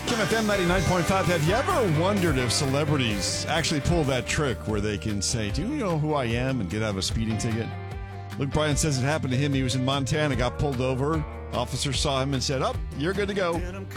Kim FM 99.5. Have you ever wondered if celebrities actually pull that trick where they can say, do you know who I am, and get out of a speeding ticket? Luke Bryan says it happened to him. He was in Montana, got pulled over. Officer saw him and said, oh, you're good to go.